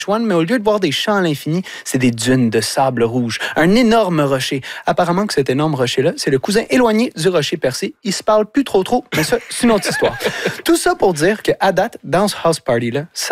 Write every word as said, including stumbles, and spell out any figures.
mais au lieu de voir des champs à l'infini, c'est des dunes de sable rouge. Un énorme rocher. Apparemment que cet énorme rocher-là, c'est le cousin éloigné du rocher percé. Ils se parlent plus trop trop, mais ça, c'est une autre histoire. Tout ça pour dire qu'à date, dans ce house party-là, ça